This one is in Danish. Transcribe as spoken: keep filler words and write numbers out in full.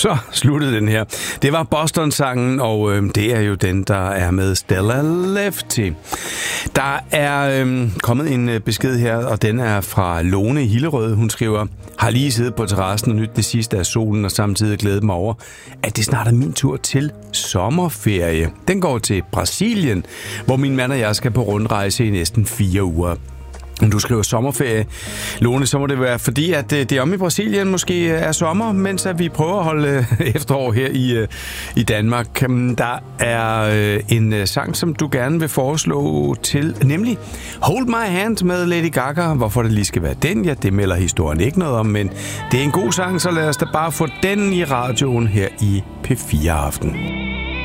Så sluttede den her. Det var Boston-sangen, og øh, det er jo den, der er med Stella Lefty. Der er øh, kommet en besked her, og den er fra Lone i Hillerød. Hun skriver: har lige siddet på terrassen og nyt det sidste af solen, og samtidig glædet mig over, at det snart er min tur til sommerferie. Den går til Brasilien, hvor min mand og jeg skal på rundrejse i næsten fire uger. Du skriver sommerferie, Lone, så må det være fordi, at det om i Brasilien måske er sommer, mens at vi prøver at holde efterår her i, i Danmark. Der er en sang, som du gerne vil foreslå til, nemlig Hold My Hand med Lady Gaga. Hvorfor det lige skal være den, ja, det melder historien ikke noget om, men det er en god sang, så lad os da bare få den i radioen her i P fire Aften.